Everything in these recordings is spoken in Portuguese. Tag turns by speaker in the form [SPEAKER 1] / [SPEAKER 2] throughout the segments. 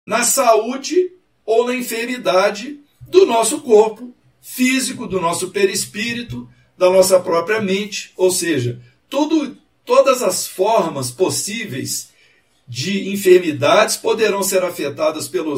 [SPEAKER 1] na saúde ou na enfermidade do nosso corpo físico, do nosso perispírito, da nossa própria mente, ou seja, todas as formas possíveis de enfermidades poderão ser afetadas pela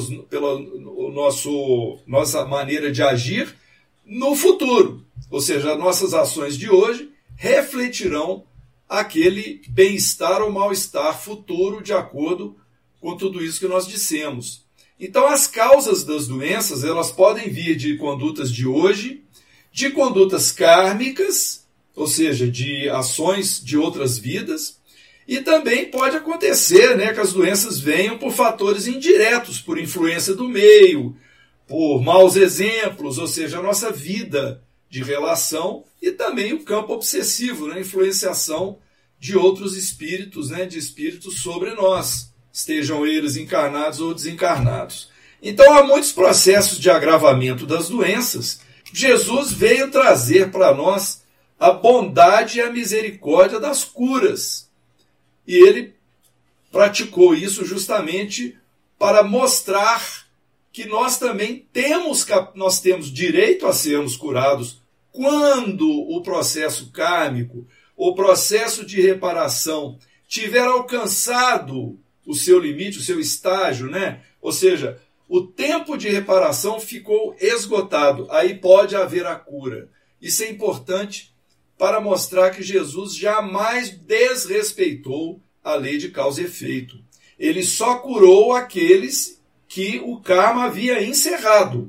[SPEAKER 1] nossa maneira de agir no futuro, ou seja, as nossas ações de hoje refletirão aquele bem-estar ou mal-estar futuro de acordo com tudo isso que nós dissemos. Então, as causas das doenças, elas podem vir de condutas de hoje, de condutas kármicas, ou seja, de ações de outras vidas, e também pode acontecer, que as doenças venham por fatores indiretos, por influência do meio, por maus exemplos, ou seja, a nossa vida de relação e também o campo obsessivo, influenciação de outros espíritos, de espíritos sobre nós, estejam eles encarnados ou desencarnados. Então, há muitos processos de agravamento das doenças. Jesus veio trazer para nós a bondade e a misericórdia das curas. E ele praticou isso justamente para mostrar que nós também temos direito a sermos curados quando o processo kármico, o processo de reparação tiver alcançado o seu limite, o seu estágio, Ou seja, o tempo de reparação ficou esgotado. Aí pode haver a cura. Isso é importante para mostrar que Jesus jamais desrespeitou a lei de causa e efeito. Ele só curou aqueles que o karma havia encerrado.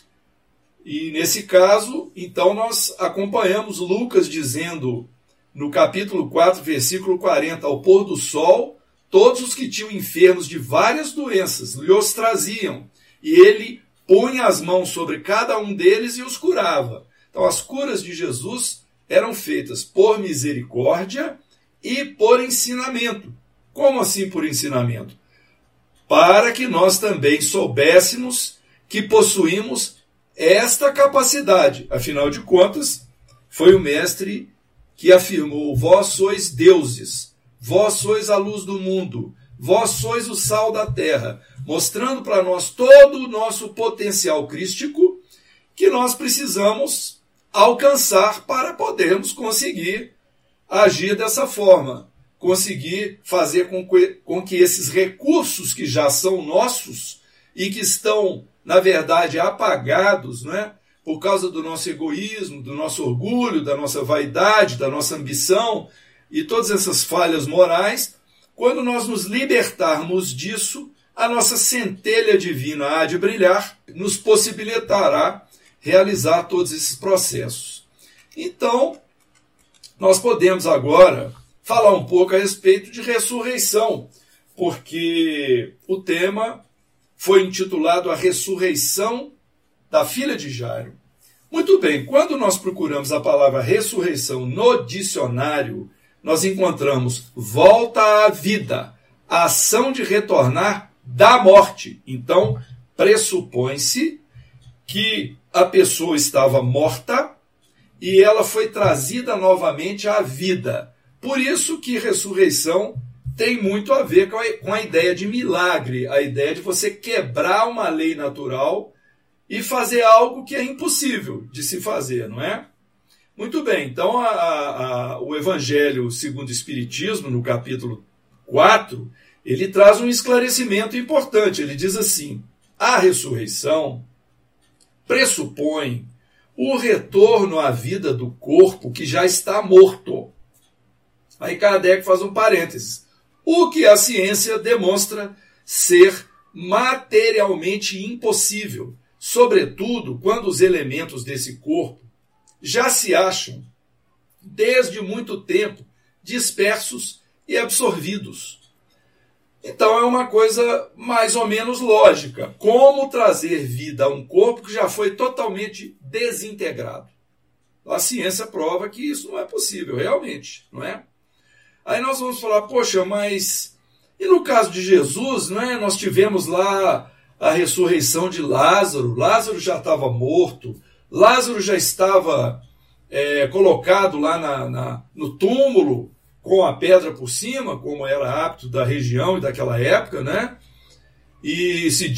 [SPEAKER 1] E nesse caso, então nós acompanhamos Lucas dizendo, no capítulo 4, versículo 40, ao pôr do sol, todos os que tinham enfermos de várias doenças lhes traziam, e ele punha as mãos sobre cada um deles e os curava. Então as curas de Jesus eram feitas por misericórdia e por ensinamento. Como assim por ensinamento? Para que nós também soubéssemos que possuímos esta capacidade. Afinal de contas, foi o mestre que afirmou: vós sois deuses, vós sois a luz do mundo, vós sois o sal da terra, mostrando para nós todo o nosso potencial crístico que nós precisamos alcançar para podermos conseguir agir dessa forma, conseguir fazer com que esses recursos que já são nossos e que estão, na verdade, apagados, por causa do nosso egoísmo, do nosso orgulho, da nossa vaidade, da nossa ambição e todas essas falhas morais, quando nós nos libertarmos disso, a nossa centelha divina há de brilhar, nos possibilitará realizar todos esses processos. Então, nós podemos agora falar um pouco a respeito de ressurreição, porque o tema foi intitulado A Ressurreição da Filha de Jairo. Muito bem, quando nós procuramos a palavra ressurreição no dicionário, nós encontramos volta à vida, a ação de retornar da morte. Então, pressupõe-se que a pessoa estava morta e ela foi trazida novamente à vida. Por isso que ressurreição tem muito a ver com a ideia de milagre, a ideia de você quebrar uma lei natural e fazer algo que é impossível de se fazer, não é? Muito bem, então o Evangelho segundo o Espiritismo, no capítulo 4, ele traz um esclarecimento importante. Ele diz assim: a ressurreição pressupõe o retorno à vida do corpo que já está morto. Aí Kardec faz um parênteses. O que a ciência demonstra ser materialmente impossível, sobretudo quando os elementos desse corpo já se acham, desde muito tempo, dispersos e absorvidos. Então é uma coisa mais ou menos lógica. Como trazer vida a um corpo que já foi totalmente desintegrado? A ciência prova que isso não é possível, realmente, não é? Aí nós vamos falar, poxa, mas e no caso de Jesus, não é? Nós tivemos lá a ressurreição de Lázaro. Lázaro já estava morto, Lázaro já estava colocado lá no túmulo, com a pedra por cima, como era hábito da região e daquela época, né? e se